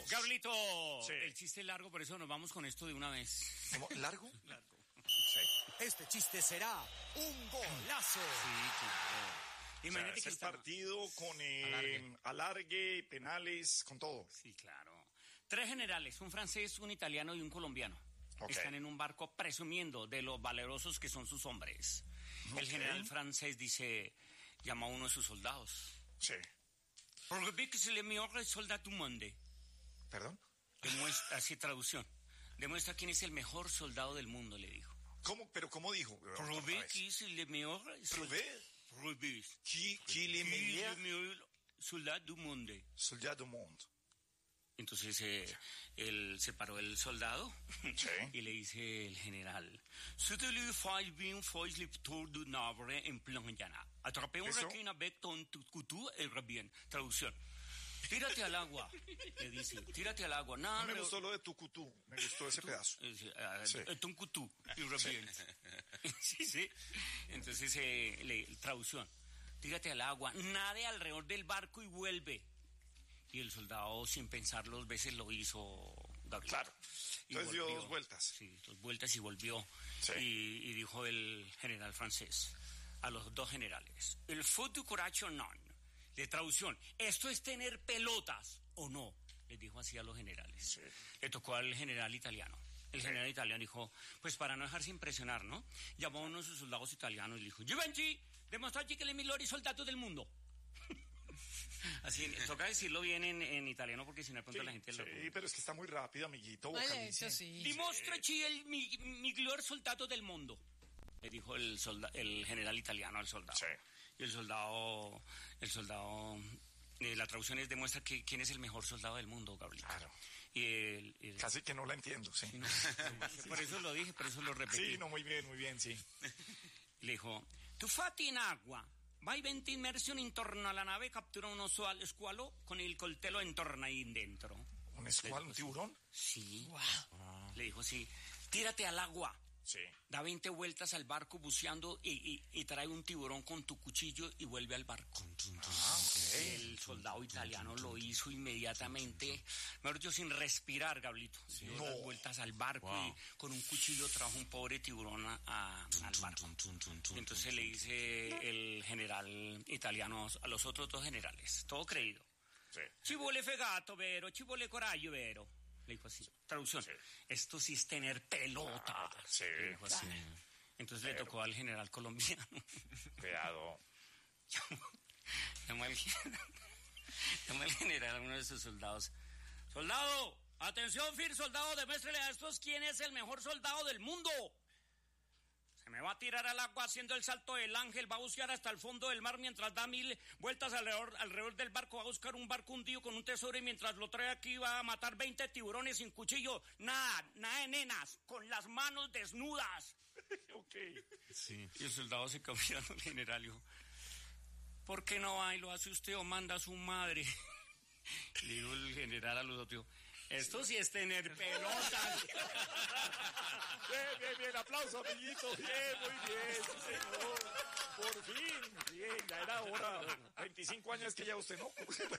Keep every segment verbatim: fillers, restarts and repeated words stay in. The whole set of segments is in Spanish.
Gabrielito, Sí. el chiste es largo, por eso nos vamos con esto de una vez. ¿Cómo? ¿Largo? Largo. Sí. Este chiste será un golazo. Sí, claro. O sea, Imagínate ese que está... partido con eh, Alargue. alargue, penales, con todo. Sí, claro. Tres generales, un francés, un italiano y un colombiano. Ok. Están en un barco presumiendo de lo valerosos que son sus hombres. El Ok. general francés dice, llama a uno de sus soldados. Sí. Porque que se le mejor soldado du monde. ¿Perdón? Demuestra, así traducción. Demuestra quién es el mejor soldado del mundo, le dijo. ¿Cómo? ¿Pero cómo dijo? Otra Prouvé vez. que es el mejor Prouvé. Prouvé. Qui, qui le Qui est meilleur le mejor soldado du monde. soldat du monde. Entonces eh, él se paró el soldado Sí. y le dice el general: C'était five bien fois le tour du Navre en plan llana. Atrapé un ¿Eso? requin avec ton tutú el bien. Traducción. Tírate al agua, le dice. Tírate al agua. Nada, No me re- gustó lo de Tucutú. Me gustó ese pedazo. Eh, sí, ah, Sí. eh, Tuncutú y bien. Sí, sí. Entonces, eh, le, traducción. Tírate al agua, nade alrededor del barco y vuelve. Y el soldado, sin pensar dos veces, lo hizo, Gabriel. Claro. Y Entonces dio volvió. dos vueltas. Sí, dos vueltas y volvió. Sí. Y, y dijo el general francés a los dos generales: el faut du courage o non. De traducción, ¿esto es tener pelotas o no? Les dijo así a los generales. Sí. Le tocó al general italiano. El Sí. general italiano dijo, pues para no dejarse impresionar, ¿no? Llamó a uno de sus soldados italianos y le dijo: Givenchy, demostrate que le migliori soldado del mundo. Así, toca decirlo bien en, en italiano porque si no de pronto Sí, la gente sí, lo... pero es que está muy rápido, amiguito. Vale, vocalice. eso sí. Dimostraci el mi- miglior soldado del mundo, le dijo el, solda- el general italiano al soldado. Sí. Y el soldado, el soldado, eh, la traducción es: demuestra que quién es el mejor soldado del mundo, Gabriel. Claro. Y el, el- Casi que no la entiendo, sí. no, por eso lo dije, por eso lo repetí. Sí, no, muy bien, muy bien, sí. Y le dijo: tu fatti in agua, vai venti immersioni intorno alla nave, captura uno sual- squalo con il coltello intorno ahí dentro. ¿Un escual, un tiburón? Sí. Le dijo: sí, tírate al agua. Sí. Da veinte vueltas al barco buceando y, y, y trae un tiburón con tu cuchillo y vuelve al barco. Ah, ok. El soldado italiano lo hizo inmediatamente, mejor dicho, sin respirar, Gablito. Dio No. las vueltas al barco y con un cuchillo trajo un pobre tiburón a- a- al barco. Y entonces le dice el general italiano a los otros dos generales, todo creído: Sí. ci vuole fegato, vero, ci vuole coraggio, vero. Le dijo así, traducción: Sí. esto sí es tener pelota. Ah, sí. Le dijo así. Entonces le Pero- tocó al general colombiano. Cuidado. Llamó al, llamó al general a uno de sus soldados: soldado, atención, Fir, soldado, demuéstrele a estos quién es el mejor soldado del mundo. Se me va a tirar al agua haciendo el salto del ángel, va a buscar hasta el fondo del mar mientras da mil vueltas alrededor, alrededor del barco, va a buscar un barco hundido con un tesoro y mientras lo trae aquí va a matar veinte tiburones sin cuchillo. Nada, nada de nenas, con las manos desnudas. Ok. Sí. Y el soldado se quedó mirando al general y dijo: ¿por qué no va y lo hace usted o manda a su madre? Le dijo el general a los otros: esto sí es tener pelotas. Bien, bien, bien. Aplauso, amiguito. Bien, muy bien, sí, señor. Por fin. Bien, ya era hora. veinticinco años que ya usted no.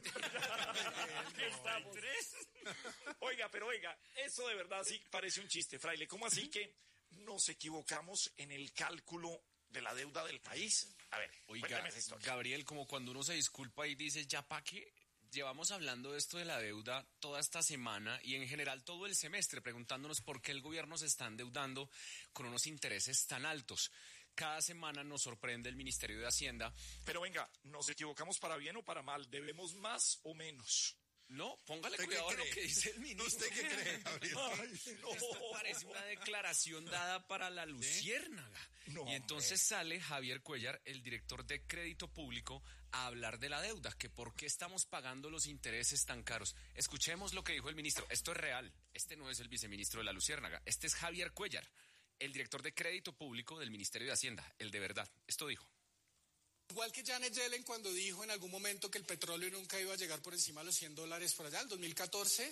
Aquí estamos. Oiga, pero oiga, eso de verdad sí parece un chiste, fraile. ¿Cómo así que nos equivocamos en el cálculo de la deuda del país? A ver, Oiga, cuéntame esa historia. Gabriel, como cuando uno se disculpa y dice, ¿ya pa' qué? Llevamos hablando de esto de la deuda toda esta semana y en general todo el semestre, preguntándonos por qué el gobierno se está endeudando con unos intereses tan altos. Cada semana nos sorprende el Ministerio de Hacienda. Pero venga, ¿nos equivocamos para bien o para mal? ¿Debemos más o menos? No, póngale ¿Usted cuidado qué a lo cree? que dice el ministro. ¿Usted qué cree, Gabriel? Ay, no. Esto parece una declaración dada para la luciérnaga. No, y entonces sale Javier Cuellar, el director de Crédito Público, a hablar de la deuda, que por qué estamos pagando los intereses tan caros. Escuchemos lo que dijo el ministro. Esto es real. Este no es el viceministro de la luciérnaga. Este es Javier Cuellar, el director de Crédito Público del Ministerio de Hacienda, el de verdad. Esto dijo. Igual que Janet Yellen cuando dijo en algún momento que el petróleo nunca iba a llegar por encima de los cien dólares por allá, en dos mil catorce,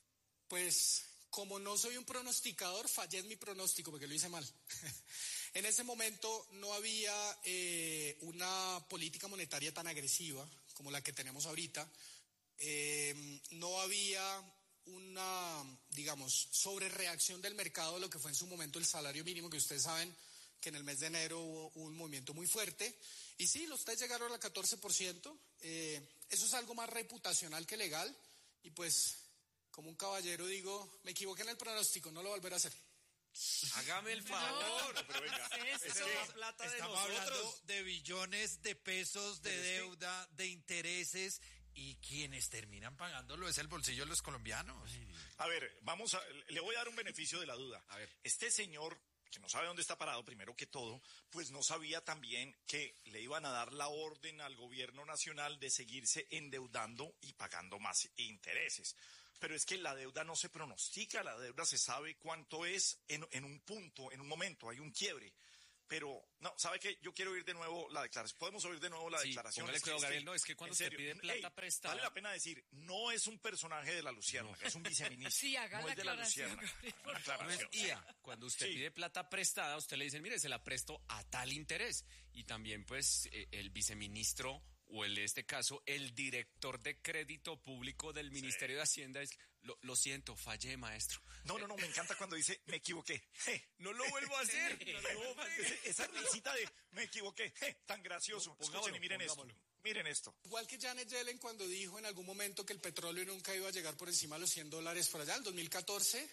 pues como no soy un pronosticador, fallé en mi pronóstico porque lo hice mal. En ese momento no había eh, una política monetaria tan agresiva como la que tenemos ahorita, eh, no había una, digamos, sobrereacción del mercado de lo que fue en su momento el salario mínimo, que ustedes saben que en el mes de enero hubo un movimiento muy fuerte. Y sí, los test llegaron al catorce por ciento. Eh, eso es algo más reputacional que legal. Y pues, como un caballero digo, me equivoqué en el pronóstico, no lo volveré a hacer. Hágame el favor. No, pero venga, es es eso? que La plata de Estamos nosotros. hablando de billones de pesos de Pero es que- deuda, de intereses, y quienes terminan pagándolo es el bolsillo de los colombianos. A ver, vamos a, le voy a dar un beneficio de la duda. A ver. Este señor, que no sabe dónde está parado, primero que todo, pues no sabía también que le iban a dar la orden al gobierno nacional de seguirse endeudando y pagando más intereses. Pero es que la deuda no se pronostica, la deuda se sabe cuánto es en, en un punto, en un momento, hay un quiebre. Pero, no, ¿sabe qué? Yo quiero oír de nuevo la declaración. ¿Podemos oír de nuevo la Sí, declaración? póngale Es que cuidado, este- Gabriel, no, es que cuando en usted serio, pide plata ey, prestada- Vale la pena decir, no es un personaje de la Luciérnaga, es un viceministro. Sí, haga no la es de la aclaración, Luciérnaga. Gabriel, por Una aclaración. No es I A. Cuando usted Sí. pide plata prestada, usted le dicen, mire, se la presto a tal interés. Y también, pues, eh, el viceministro, o en este caso, el director de crédito público del Ministerio de Hacienda, es, lo, lo siento, fallé, maestro. No, no, no, me encanta cuando dice, me equivoqué. Je, No lo vuelvo a hacer. no, ese- esa risita de, me equivoqué, je, tan gracioso. Escuchen y miren esto. Miren esto. Igual que Janet Yellen cuando dijo en algún momento que el petróleo nunca iba a llegar por encima de los cien dólares por allá, en dos mil catorce,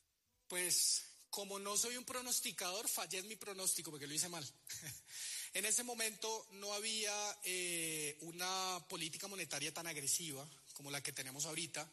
pues como no soy un pronosticador, fallé en mi pronóstico porque lo hice mal. En ese momento no había eh, una política monetaria tan agresiva como la que tenemos ahorita.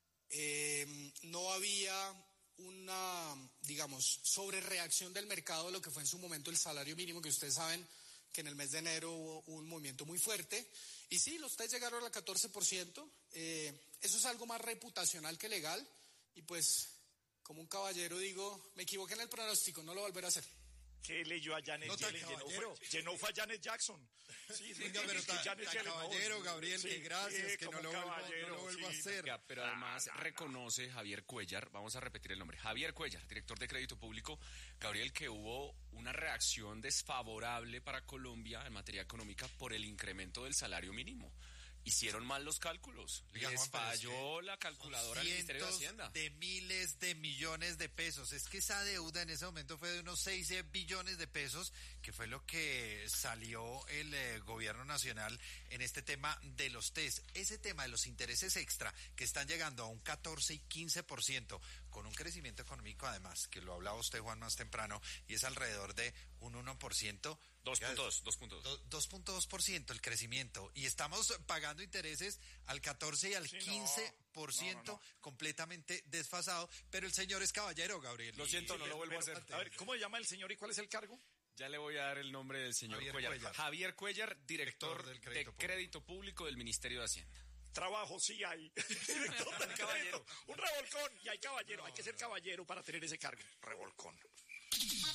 Eh, no había una, digamos, sobrereacción del mercado de lo que fue en su momento el salario mínimo, que ustedes saben que en el mes de enero hubo un movimiento muy fuerte. Y sí, los test llegaron al catorce por ciento. Eh, eso es algo más reputacional que legal. Y pues, como un caballero digo, me equivoqué en el pronóstico, no lo volveré a hacer. ¿Qué leyó a Janet No tan Yellen? Llenó caballero. fue, llenó fue a Janet Jackson. Sí, sí, Venga, pero es que tan, Janet tan Yellen, no, caballero, Gabriel, sí, que gracias, sí, que no como lo vuelvo, no caballero, lo vuelvo sí. a hacer. Ya, pero además reconoce Javier Cuellar, vamos a repetir el nombre, Javier Cuellar, director de crédito público, Gabriel, que hubo una reacción desfavorable para Colombia en materia económica por el incremento del salario mínimo. Hicieron mal los cálculos, Oiga, les Juan, pero es falló la calculadora del Ministerio de Cientos Hacienda. de miles de millones de pesos. Es que esa deuda en ese momento fue de unos seis billones de pesos, que fue lo que salió el eh, gobierno nacional en este tema de los test. Ese tema de los intereses extra, que están llegando a un catorce y quince por ciento, con un crecimiento económico además, que lo hablaba usted, Juan, más temprano, y es alrededor de un uno por ciento. dos punto dos, dos punto dos. dos punto dos por ciento el crecimiento, y estamos pagando intereses al catorce y al Sí, no, quince por ciento, no, no, no. completamente desfasado, pero el señor es caballero, Gabriel. Lo y- siento, y- no lo vuelvo a Pero, hacer. a ver, ¿cómo se llama el señor y cuál es el cargo? Ya le voy a dar el nombre del señor Javier Cuellar. Cuellar. Javier Cuellar, director Director del de Crédito Público. crédito público del Ministerio de Hacienda. Trabajo sí hay. Director del crédito. Un revolcón. Y hay caballero. Hay que ser caballero para tener ese cargo. Revolcón.